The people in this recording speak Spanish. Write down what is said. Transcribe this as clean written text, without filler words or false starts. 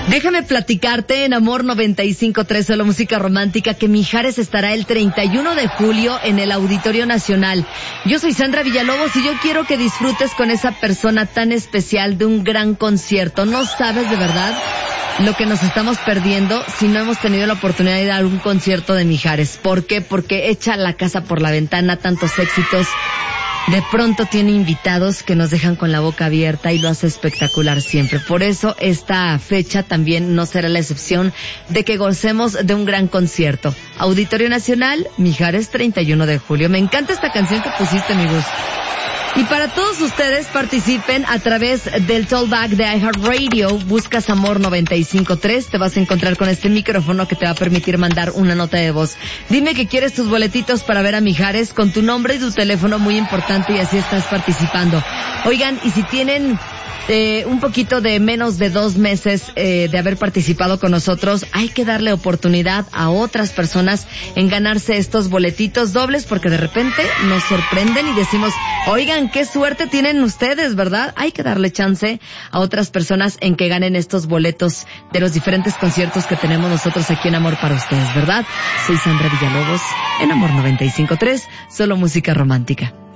Déjame platicarte en Amor 95.3, solo música romántica, que Mijares estará el 31 de julio en el Auditorio Nacional. Yo soy Sandra Villalobos y yo quiero que disfrutes con esa persona tan especial de un gran concierto. No sabes de verdad lo que nos estamos perdiendo si no hemos tenido la oportunidad de dar un concierto de Mijares. ¿Por qué? Porque echa la casa por la ventana, tantos éxitos. De pronto tiene invitados que nos dejan con la boca abierta y lo hace espectacular siempre. Por eso esta fecha también no será la excepción de que gocemos de un gran concierto. Auditorio Nacional, Mijares, 31 de julio. Me encanta esta canción que pusiste, mi Gus. Y para todos ustedes, participen a través del Tollback de iHeartRadio. Buscas Amor 95.3. Te vas a encontrar con este micrófono que te va a permitir mandar una nota de voz. Dime que quieres tus boletitos para ver a Mijares con tu nombre y tu teléfono, muy importante, y así estás participando. Oigan, y si tienen un poquito de menos de 2 meses de haber participado con nosotros, hay que darle oportunidad a otras personas en ganarse estos boletitos dobles, porque de repente nos sorprenden y decimos, oigan, qué suerte tienen ustedes, ¿verdad? Hay que darle chance a otras personas en que ganen estos boletos de los diferentes conciertos que tenemos nosotros aquí en Amor para ustedes, ¿verdad? Soy Sandra Villalobos en Amor 95.3, solo música romántica.